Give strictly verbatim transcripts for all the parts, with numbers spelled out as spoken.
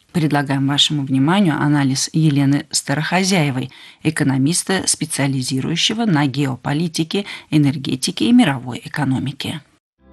Предлагаем вашему вниманию анализ Елены Старохозяевой, экономиста, специализирующего на геополитике, энергетике и мировой экономике.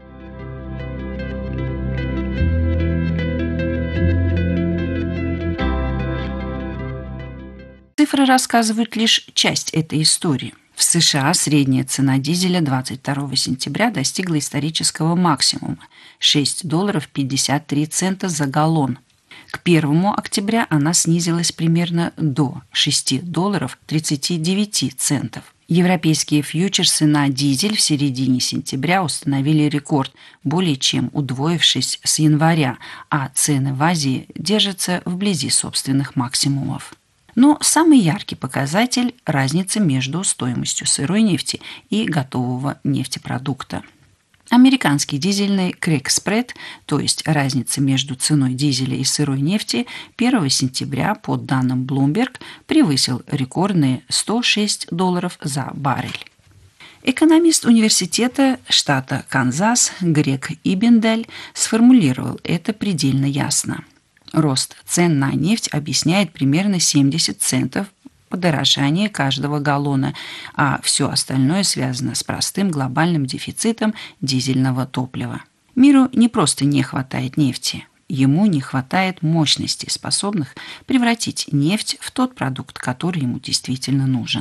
Цифры рассказывают лишь часть этой истории. В США средняя цена дизеля двадцать второго сентября достигла исторического максимума – шесть долларов пятьдесят три цента за галлон. К первому октября она снизилась примерно до шести долларов тридцати девяти центов. Европейские фьючерсы на дизель в середине сентября установили рекорд, более чем удвоившись с января, а цены в Азии держатся вблизи собственных максимумов. Но самый яркий показатель – разница между стоимостью сырой нефти и готового нефтепродукта. Американский дизельный крек-спред, то есть разница между ценой дизеля и сырой нефти, первого сентября, по данным Bloomberg, превысил рекордные сто шесть долларов за баррель. Экономист университета штата Канзас Грег Ибендель сформулировал это предельно ясно. Рост цен на нефть объясняет примерно семьдесят центов подорожания каждого галлона, а все остальное связано с простым глобальным дефицитом дизельного топлива. Миру не просто не хватает нефти, ему не хватает мощностей, способных превратить нефть в тот продукт, который ему действительно нужен.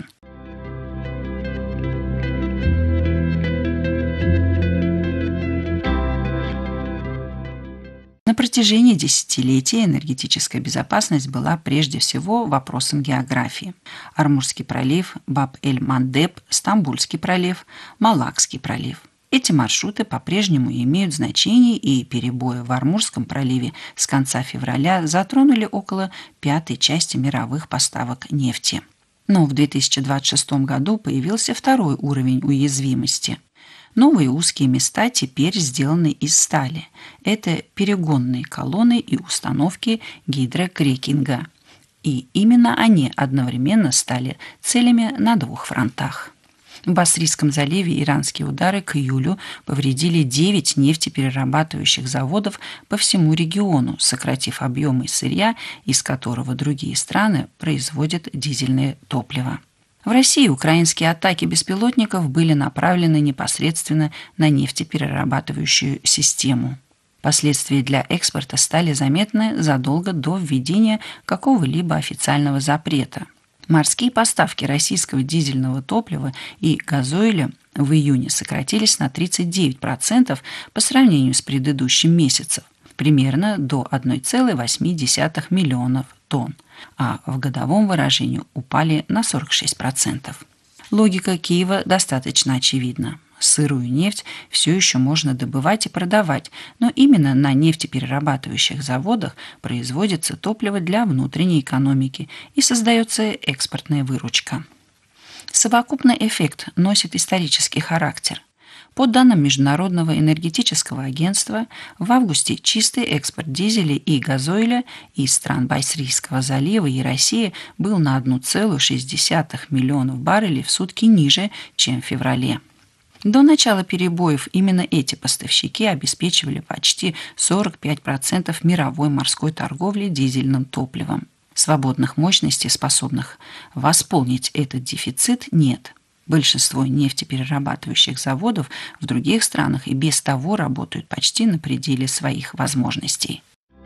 На протяжении десятилетий энергетическая безопасность была прежде всего вопросом географии. Ормузский пролив, Баб-эль-Мандеб, Стамбульский пролив, Малакский пролив. Эти маршруты по-прежнему имеют значение, и перебои в Ормузском проливе с конца февраля затронули около пятой части мировых поставок нефти. Но в две тысячи двадцать шестом году появился второй уровень уязвимости. Новые узкие места теперь сделаны из стали. Это перегонные колонны и установки гидрокрекинга. И именно они одновременно стали целями на двух фронтах. В Басрийском заливе иранские удары к июлю повредили девять нефтеперерабатывающих заводов по всему региону, сократив объемы сырья, из которого другие страны производят дизельное топливо. В России украинские атаки беспилотников были направлены непосредственно на нефтеперерабатывающую систему. Последствия для экспорта стали заметны задолго до введения какого-либо официального запрета. Морские поставки российского дизельного топлива и газоиля в июне сократились на тридцать девять процентов по сравнению с предыдущим месяцем, примерно до одной целой восьми десятых миллионов тонн, а в годовом выражении упали на сорок шесть процентов. Логика Киева достаточно очевидна. Сырую нефть все еще можно добывать и продавать, но именно на нефтеперерабатывающих заводах производится топливо для внутренней экономики и создается экспортная выручка. Совокупный эффект носит исторический характер. По данным Международного энергетического агентства, в августе чистый экспорт дизеля и газоиля из стран Басрийского залива и России был на одну целую шесть десятых миллионов баррелей в сутки ниже, чем в феврале. До начала перебоев именно эти поставщики обеспечивали почти сорок пять процентов мировой морской торговли дизельным топливом. Свободных мощностей, способных восполнить этот дефицит, нет. Большинство нефтеперерабатывающих заводов в других странах и без того работают почти на пределе своих возможностей.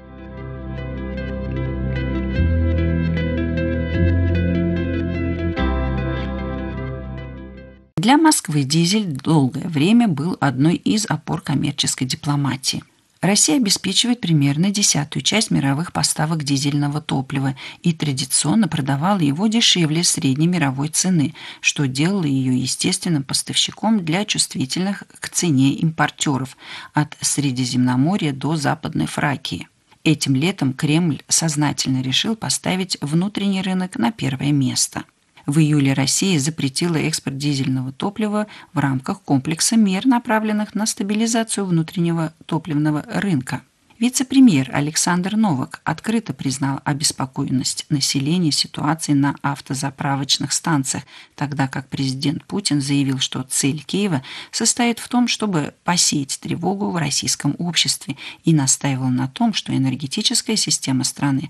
Для Москвы дизель долгое время был одной из опор коммерческой дипломатии. Россия обеспечивает примерно десятую часть мировых поставок дизельного топлива и традиционно продавала его дешевле средней мировой цены, что делало ее естественным поставщиком для чувствительных к цене импортеров от Средиземноморья до Западной Фракии. Этим летом Кремль сознательно решил поставить внутренний рынок на первое место. В июле Россия запретила экспорт дизельного топлива в рамках комплекса мер, направленных на стабилизацию внутреннего топливного рынка. Вице-премьер Александр Новак открыто признал обеспокоенность населения ситуацией на автозаправочных станциях, тогда как президент Путин заявил, что цель Киева состоит в том, чтобы посеять тревогу в российском обществе, и настаивал на том, что энергетическая система страны